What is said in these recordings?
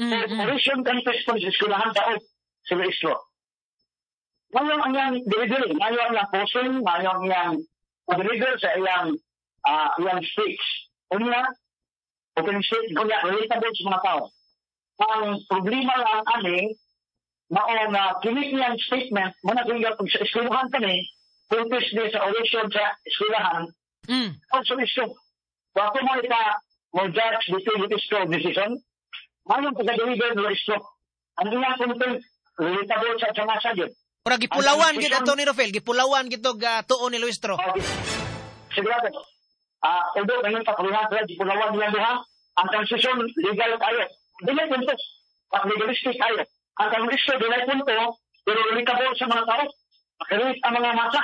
Operation contest po sa eskwelahan daog sa registro. Ngayon ang iyang delivery, ngayon ang iyang posting, ngayon ang iyang deliver sa iyang speech. Unya, open state, unya, relatable sa mga tao. Ang problema lang ani, maong kinik niyang statement, managinggal kung sa eskwelahan kami, contest niya sa oration sa eskwelahan, also issue. Bago mo mo judge between the issue of decision, ngayon pagka-deliver ng issue, ang iyang content, relatable sa masa yun. Ora gipulawan gid ato ni Rafael, gipulawan gid og tuon ni Luistro. Sigurado. Although ngayon pakulihan sila gipulawan nila duha, ang transition legal tayo. Dili punto. Legalistic tayo. Ang transition dili punto, pero relatable sa mga tao. Makalit ang mga masa.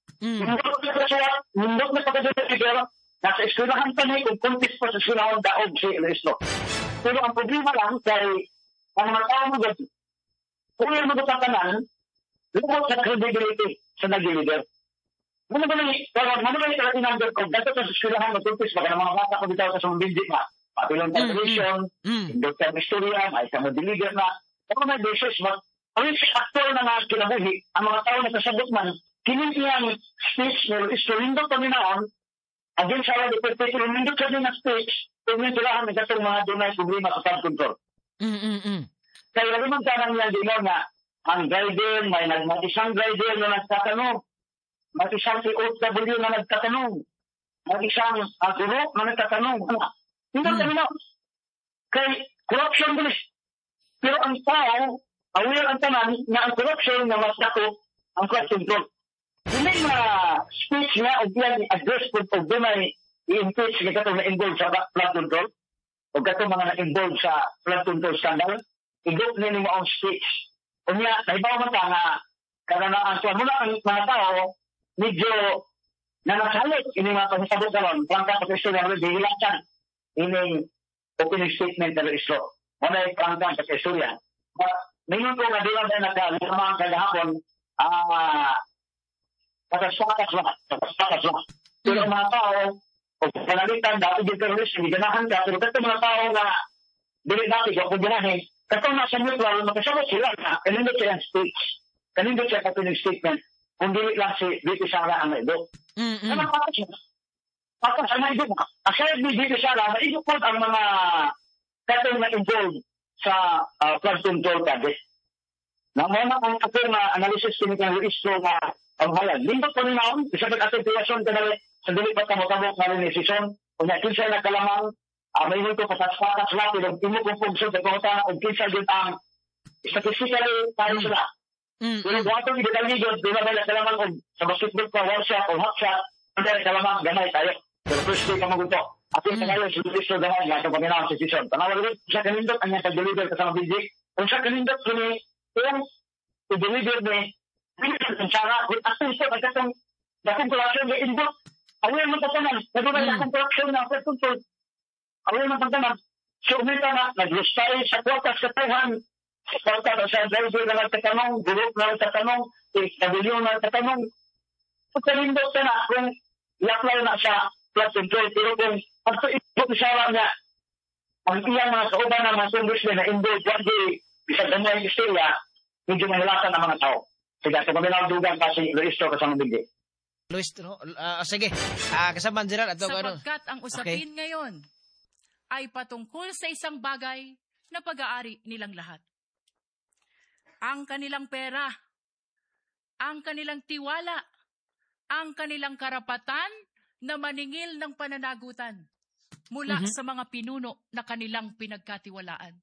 Nindot na pagkadeliver, nasa eskwelahan pa na kung contest pa sa eskwelahan daog si Luistro. Pero ang problema lang kay ang mga tao mo gati. Kung yung magutatanan, lubot sa credibility sa nag-deliver. Muna ba yung inandor ko, dato sa eskwelahan mag-contest, baka ng mga mata ko bitaw sa sumbindi na, papilong television, Dr. Historia, may sa mag-deliver na, pero may basis mo, ang yung actor na nga kinabuhi, ang mga tao na kasabot man, kinintiyang speech nila, istorindot kami naon, again sa wala, pero kami na speech, kung yung tirahan, may katong mga dunay problema sa crowd control. Kaya naman tanang niya din na, ang driver, may isang driver na nagtatanong, may isang POW na nagtatanong, may isang guro na nagtatanong. Hindi kami na. Kay corruption bilis. Pero ang tao, aware ang tanan na ang corruption na mas dako ang crowd control. Hindi na speech na o diyan i-address kung doon ay i-impeach na katong na-involve sa flood control o katong mga na-involve sa flood control scandal, i-group nila mo ang speech. Unya, naibaw man ka nga, karanaan siya mula ang mga tao, medyo nanasalit, ini mga panisabot galon, prangka sa Kristo na rin, dihilasan, ini opening statement na Kristo. Wala yung prangka sa Kristo yan. Ngayon ko nga dilang tayo nagkalamang kagahapon, pataspakas lang. Pero mga tao, o panalitan, dati yung terrorist, hindi ganahan ka, pero kato mga tao nga, dili dati, kung ganahin, kato nasa neutral, makasabot sila na, kanindot siya ang speech, kanindot siya opening statement, kung dili lang si Vicky Sara ang naidot. Ano patas siya? Patas ang naidot na. Aside ni Vicky Sara, naidot po ang mga katong na-involved sa flood control project. Namuna ang ako na analysis kinikang registro na ang halad. Lindot po rin naon, isa pag atentiasyon ka na sa dili pa kamot-kamot na rin decision, kung nakinsa na kalamang, may nito patas-patas lang, pero imo kong function sa kota, kung kinsa din ang statistically tayo sila. Pero kung atong idadaligod, di ba ba kalamang sa basketball pa, one shot o hot shot, hindi kalamang gamay tayo. Pero first day ka magunto. At yung ngayon, si Luistro gamay, nga itong paminawang sa decision. Tanawa rin, siya kanindot, ang yung deliver kasama bidik. Kung siya kanindot, kung i-deliver ni ang Sara, at ito, pagkatong dakong corruption na indot, awin mo pagkaman, nagulay dakong corruption na flood control. Awin mo pagkaman, so umita na, nag-restyle sa kwartas sa tuhan, sa kwartas sa driver na nagtatanong, group na nagtatanong, kabilyon na nagtatanong, pagkalindot ka na, kung i-apply na sa flood control, pero kung pagka ito Sara niya, ang iyang mga kauban ng mga congressmen na involved, wagi, bisa gamay ang istorya, medyo mahilatan ang mga tao. Sige, sa paminaw dugang kasi Luistro kasama bigay. Luistro, sige. Kasama Gerald at sapagkat ang usapin ngayon ay patungkol sa isang bagay na pag-aari nilang lahat. Ang kanilang pera, ang kanilang tiwala, ang kanilang karapatan na maningil ng pananagutan mula sa mga pinuno na kanilang pinagkatiwalaan.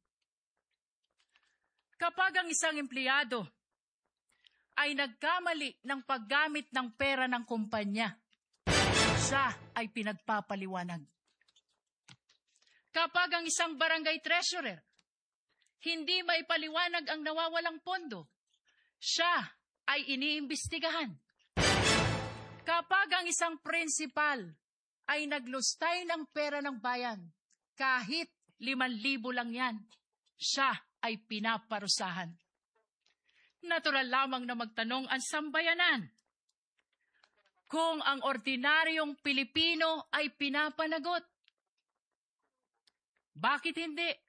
Kapag ang isang empleyado ay nagkamali ng paggamit ng pera ng kumpanya, siya ay pinagpapaliwanag. Kapag ang isang barangay treasurer hindi maipaliwanag ang nawawalang pondo, siya ay iniimbestigahan. Kapag ang isang principal ay naglustay ng pera ng bayan, kahit 5,000 lang yan, siya ay pinaparusahan. Natural lamang na magtanong ang sambayanan kung ang ordinaryong Pilipino ay pinapanagot. Bakit hindi?